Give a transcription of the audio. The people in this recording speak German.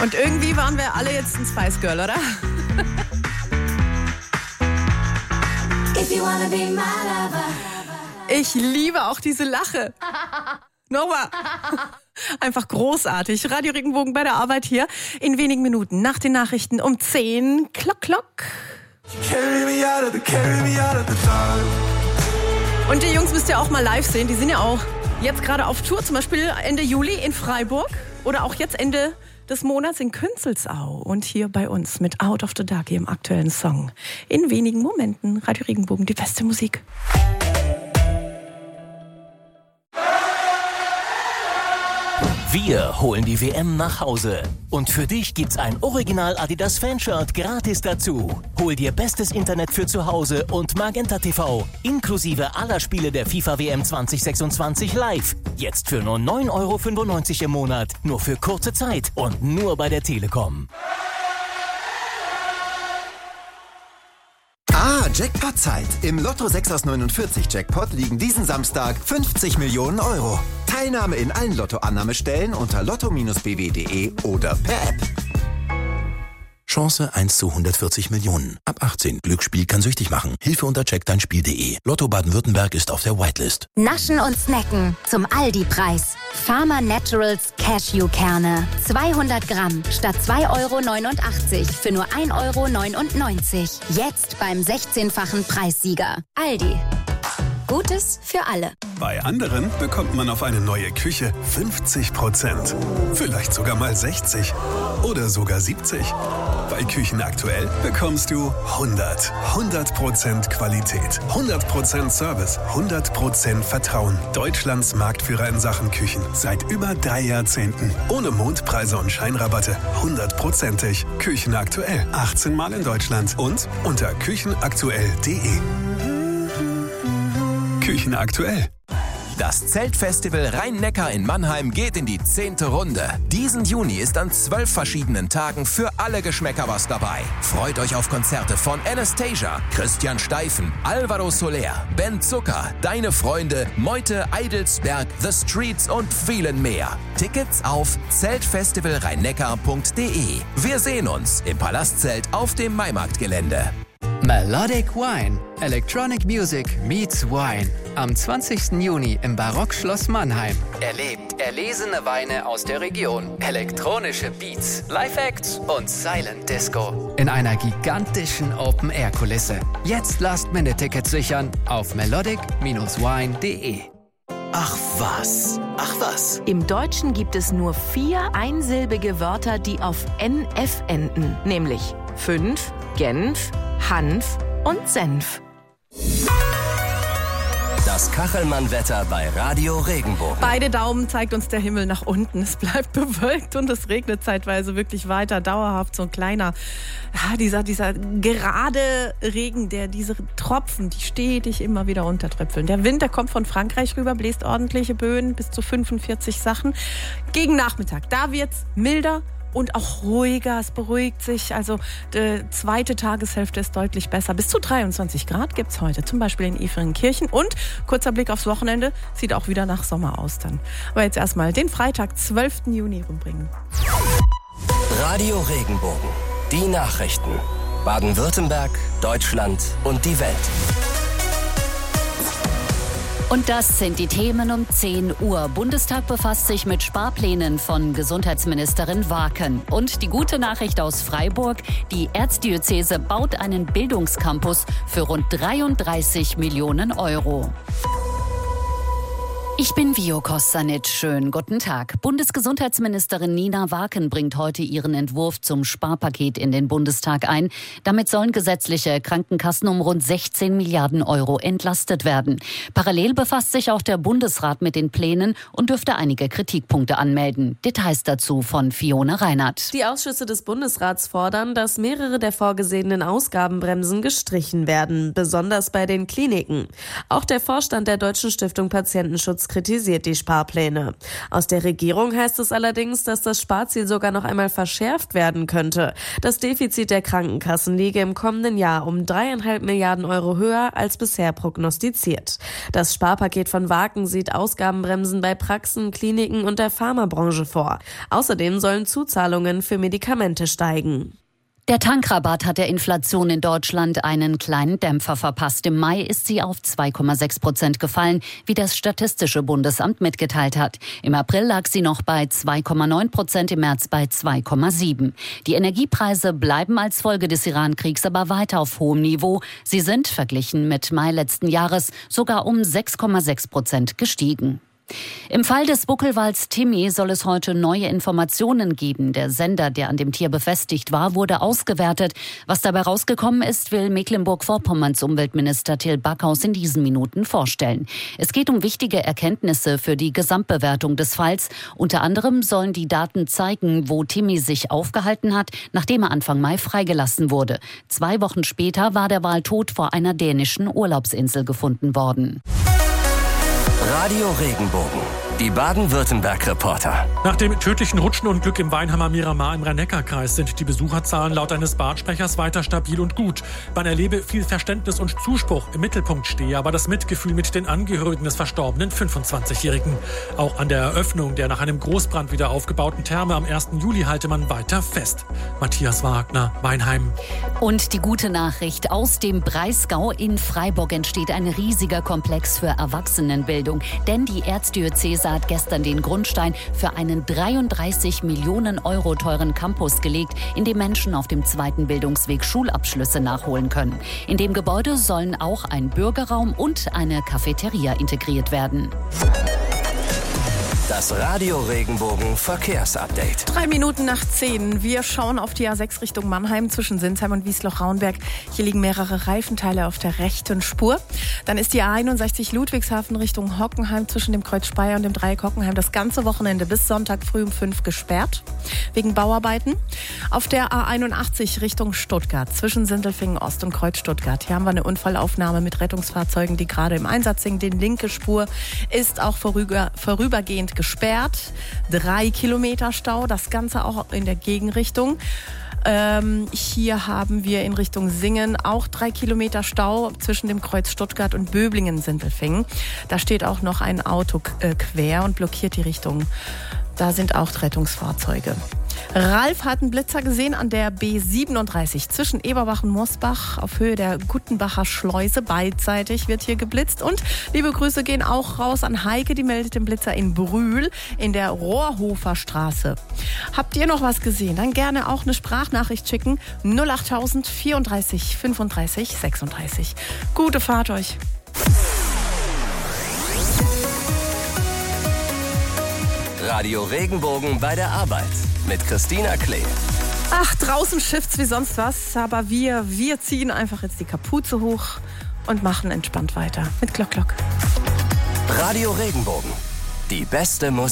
Und irgendwie waren wir alle jetzt ein Spice Girl, oder? Ich liebe auch diese Lache. Nochmal. Einfach großartig. Radio Regenbogen bei der Arbeit hier. In wenigen Minuten nach den Nachrichten um 10. Klock, klock. Und die Jungs müsst ihr auch mal live sehen. Die sind ja auch jetzt gerade auf Tour. Zum Beispiel Ende Juli in Freiburg. Oder auch jetzt Ende des Monats in Künzelsau. Und hier bei uns mit Out of the Dark, ihrem aktuellen Song. In wenigen Momenten. Radio Regenbogen, die beste Musik. Wir holen die WM nach Hause. Und für dich gibt's ein Original Adidas Fanshirt gratis dazu. Hol dir bestes Internet für zu Hause und Magenta TV. Inklusive aller Spiele der FIFA WM 2026 live. Jetzt für nur 9,95 € im Monat. Nur für kurze Zeit und nur bei der Telekom. Jackpot-Zeit. Im Lotto 6 aus 49 Jackpot liegen diesen Samstag 50 Millionen €. Teilnahme in allen Lottoannahmestellen unter lotto-bw.de oder per App. Chance 1 zu 140 Millionen. Ab 18. Glücksspiel kann süchtig machen. Hilfe unter checkdeinspiel.de. Lotto Baden-Württemberg ist auf der Whitelist. Naschen und Snacken zum Aldi-Preis. Farmer Naturals Cashewkerne. 200 Gramm statt 2,89 € für nur 1,99 €. Jetzt beim 16-fachen Preissieger. Aldi. Gutes für alle. Bei anderen bekommt man auf eine neue Küche 50%. Vielleicht sogar mal 60. Oder sogar 70. Bei Küchen aktuell bekommst du 100% Qualität, 100% Service, 100% Vertrauen. Deutschlands Marktführer in Sachen Küchen. Seit über 3 Jahrzehnten. Ohne Mondpreise und Scheinrabatte. 100%ig. Küchen aktuell. 18 Mal in Deutschland. Und unter küchenaktuell.de. Küchen aktuell. Das Zeltfestival Rhein-Neckar in Mannheim geht in die 10. Runde. Diesen Juni ist an 12 verschiedenen Tagen für alle Geschmäcker was dabei. Freut euch auf Konzerte von Anastasia, Christian Steifen, Alvaro Soler, Ben Zucker, Deine Freunde, Meute, Eidelsberg, The Streets und vielen mehr. Tickets auf zeltfestivalrheinneckar.de. Wir sehen uns im Palastzelt auf dem Maimarktgelände. Melodic Wine. Electronic Music meets Wine. Am 20. Juni im Barockschloss Mannheim. Erlebt erlesene Weine aus der Region, elektronische Beats, Live-Acts und Silent Disco. In einer gigantischen Open-Air-Kulisse. Jetzt Last-Minute-Tickets sichern auf melodic-wine.de. Ach was. Im Deutschen gibt es nur 4 einsilbige Wörter, die auf NF enden. Nämlich 5, Genf, Hanf und Senf. Das Kachelmann-Wetter bei Radio Regenbogen. Beide Daumen zeigt uns der Himmel nach unten. Es bleibt bewölkt und es regnet zeitweise wirklich weiter. Dauerhaft so ein kleiner, dieser gerade Regen, diese Tropfen, die stetig immer wieder runtertröpfeln. Der Wind, der kommt von Frankreich rüber, bläst ordentliche Böen bis zu 45 Sachen. Gegen Nachmittag, da wird's milder und auch ruhiger, es beruhigt sich. Also die zweite Tageshälfte ist deutlich besser. Bis zu 23 Grad gibt es heute, zum Beispiel in Eferingenkirchen. Und kurzer Blick aufs Wochenende, sieht auch wieder nach Sommer aus dann. Aber jetzt erstmal den Freitag, 12. Juni rumbringen. Radio Regenbogen. Die Nachrichten. Baden-Württemberg, Deutschland und die Welt. Und das sind die Themen um 10 Uhr. Bundestag befasst sich mit Sparplänen von Gesundheitsministerin Waken. Und die gute Nachricht aus Freiburg: Die Erzdiözese baut einen Bildungscampus für rund 33 Millionen €. Ich bin Vio Kostanic. Schönen guten Tag. Bundesgesundheitsministerin Nina Waken bringt heute ihren Entwurf zum Sparpaket in den Bundestag ein. Damit sollen gesetzliche Krankenkassen um rund 16 Milliarden € entlastet werden. Parallel befasst sich auch der Bundesrat mit den Plänen und dürfte einige Kritikpunkte anmelden. Details dazu von Fiona Reinhardt. Die Ausschüsse des Bundesrats fordern, dass mehrere der vorgesehenen Ausgabenbremsen gestrichen werden, besonders bei den Kliniken. Auch der Vorstand der Deutschen Stiftung Patientenschutz Klimaschutz kritisiert die Sparpläne. Aus der Regierung heißt es allerdings, dass das Sparziel sogar noch einmal verschärft werden könnte. Das Defizit der Krankenkassen liege im kommenden Jahr um 3,5 Milliarden Euro höher als bisher prognostiziert. Das Sparpaket von Waken sieht Ausgabenbremsen bei Praxen, Kliniken und der Pharmabranche vor. Außerdem sollen Zuzahlungen für Medikamente steigen. Der Tankrabatt hat der Inflation in Deutschland einen kleinen Dämpfer verpasst. Im Mai ist sie auf 2,6% gefallen, wie das Statistische Bundesamt mitgeteilt hat. Im April lag sie noch bei 2,9%, im März bei 2,7%. Die Energiepreise bleiben als Folge des Iran-Kriegs aber weiter auf hohem Niveau. Sie sind, verglichen mit Mai letzten Jahres, sogar um 6,6% gestiegen. Im Fall des Buckelwals Timmy soll es heute neue Informationen geben. Der Sender, der an dem Tier befestigt war, wurde ausgewertet. Was dabei rausgekommen ist, will Mecklenburg-Vorpommerns Umweltminister Till Backhaus in diesen Minuten vorstellen. Es geht um wichtige Erkenntnisse für die Gesamtbewertung des Falls. Unter anderem sollen die Daten zeigen, wo Timmy sich aufgehalten hat, nachdem er Anfang Mai freigelassen wurde. 2 Wochen später war der Wal tot vor einer dänischen Urlaubsinsel gefunden worden. Radio Regenbogen, die Baden-Württemberg-Reporter. Nach dem tödlichen Rutschenunglück im Weinheimer Miramar im Rhein-Neckar-Kreis sind die Besucherzahlen laut eines Badsprechers weiter stabil und gut. Man erlebe viel Verständnis und Zuspruch. Im Mittelpunkt stehe aber das Mitgefühl mit den Angehörigen des verstorbenen 25-Jährigen. Auch an der Eröffnung der nach einem Großbrand wieder aufgebauten Therme am 1. Juli halte man weiter fest. Matthias Wagner, Weinheim. Und die gute Nachricht: Aus dem Breisgau in Freiburg entsteht ein riesiger Komplex für Erwachsenenbildung. Denn die Erzdiözese hat gestern den Grundstein für einen 33 Millionen Euro teuren Campus gelegt, in dem Menschen auf dem zweiten Bildungsweg Schulabschlüsse nachholen können. In dem Gebäude sollen auch ein Bürgerraum und eine Cafeteria integriert werden. Das Radio Regenbogen Verkehrsupdate. 3 Minuten nach 10. Wir schauen auf die A6 Richtung Mannheim zwischen Sinsheim und Wiesloch-Raunberg. Hier liegen mehrere Reifenteile auf der rechten Spur. Dann ist die A61 Ludwigshafen Richtung Hockenheim zwischen dem Kreuz Speyer und dem Dreieck Hockenheim das ganze Wochenende bis Sonntag früh um 5 gesperrt, wegen Bauarbeiten. Auf der A81 Richtung Stuttgart zwischen Sindelfingen Ost und Kreuz Stuttgart. Hier haben wir eine Unfallaufnahme mit Rettungsfahrzeugen, die gerade im Einsatz sind. Die linke Spur ist auch vorübergehend gesperrt. 3 Kilometer Stau, das Ganze auch in der Gegenrichtung. Hier haben wir in Richtung Singen auch 3 Kilometer Stau zwischen dem Kreuz Stuttgart und Böblingen-Sindelfingen. Da steht auch noch ein Auto quer und blockiert die Richtung. Da sind auch Rettungsfahrzeuge. Ralf hat einen Blitzer gesehen an der B37 zwischen Eberbach und Mosbach auf Höhe der Guttenbacher Schleuse. Beidseitig wird hier geblitzt. Und liebe Grüße gehen auch raus an Heike, die meldet den Blitzer in Brühl in der Rohrhofer Straße. Habt ihr noch was gesehen? Dann gerne auch eine Sprachnachricht schicken. 08000 34 35 36. Gute Fahrt euch. Radio Regenbogen bei der Arbeit mit Christina Klee. Ach, draußen schifft's wie sonst was, aber wir ziehen einfach jetzt die Kapuze hoch und machen entspannt weiter mit Glock Glock. Radio Regenbogen, die beste Musik.